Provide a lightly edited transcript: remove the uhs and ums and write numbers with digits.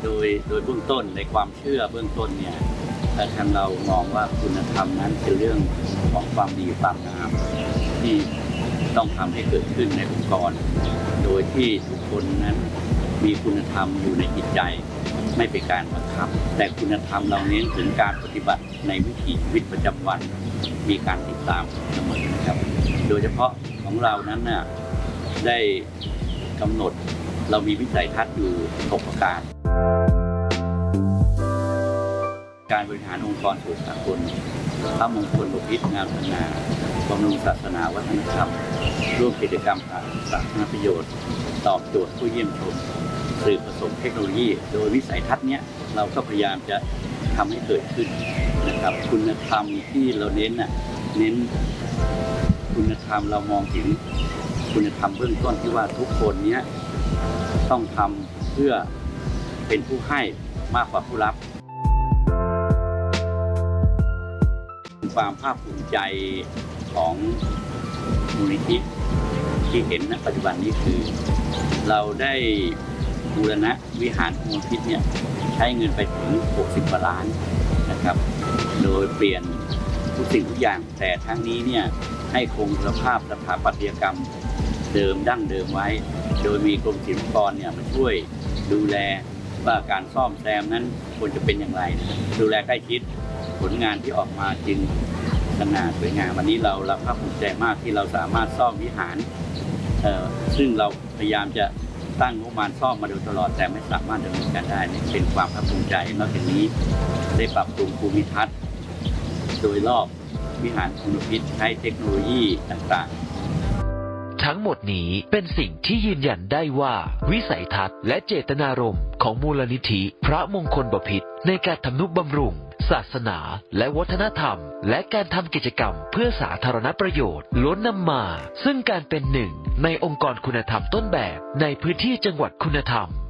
โดยเบื้องต้นในความเชื่อเบื้องต้นเนี่ยทางเรามองว่าคุณธรรมนั้นเป็นเรื่องของความดีความงามที่ต้องทำให้เกิดขึ้นในองค์กรโดยที่ทุกคนนั้นมีคุณธรรมอยู่ในจิตใจไม่เป็นการบังคับแต่คุณธรรมเราเน้นถึงการปฏิบัติในวิถีชีวิตประจำวันมีการติดตามเสมอนะครับโดยเฉพาะของเรานั้นน่ะได้กำหนดเรามีวิสัยทัศน์อยู่6ประการการบริหารองค์กรส่วนสากลพระมงคลบพิตรงามสง่าบำรุงศาสนาวัฒนธรรมร่วมกิจกรรมสาธารณประโยชน์ตอบโจทย์ผู้เยี่ยมชมสื่อผสมเทคโนโลยีโดยวิสัยทัศน์นี้เราก็พยายามจะทำให้เกิดขึ้นนะครับคุณธรรมที่เราเน้นคุณธรรมเรามองถึงคุณธรรมเบื้องต้นที่ว่าทุกคนนี้ต้องทำเพื่อเป็นผู้ให้มากกว่าผู้รับความภาคภูมิใจของมูลนิธิที่เห็นณปัจจุบันนี้คือเราได้บูรณะวิหารมูลนิธิเนี่ยใช้เงินไปถึง60 กว่าล้านนะครับโดยเปลี่ยนทุกสิ่งทุกอย่างแต่ทั้งนี้เนี่ยให้คงสภาพสถาปัตยกรรมเดิมดั้งเดิมไว้โดยมีกรมศิลปากรเนี่ยมาช่วยดูแลว่าการซ่อมแซมนั้นควรจะเป็นอย่างไรดูแลใกล้ชิดผลงานที่ออกมาจึงสง่าสวยงามวันนี้เราภาคภูมิใจมากที่เราสามารถซ่อมวิหารซึ่งเราพยายามจะตั้งงบประมาณซ่อมมาโดยตลอดแต่ไม่สามารถดำเนินการได้เป็นความภาคภูมิใจนอกจากนี้ได้ปรับปรุงภูมิทัศน์โดยรอบวิหารคุณพิษใช้เทคโนโลยีต่างๆทั้งหมดนี้เป็นสิ่งที่ยืนยันได้ว่าวิสัยทัศน์และเจตนารมณ์ของมูลนิธิพระมงคลบพิตรในการทำนุบำรุงศาสนาและวัฒนธรรมและการทำกิจกรรมเพื่อสาธารณประโยชน์ล้วนนำมาซึ่งการเป็นหนึ่งในองค์กรคุณธรรมต้นแบบในพื้นที่จังหวัดคุณธรรม